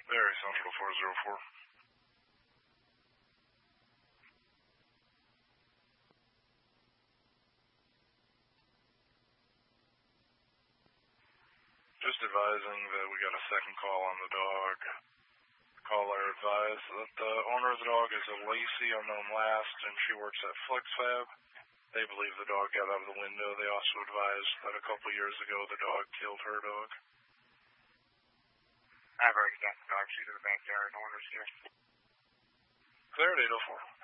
Very Central 404. Just advising that we got a second call on the dog. Caller advised that the owner of the dog is a Lacey, unknown last, and she works at FlexFab. They believe the dog got out of the window. They also advised that a couple years ago the dog killed her dog. I've already gotten the dog. She's in the backyard. Owner's here. Clear at 804.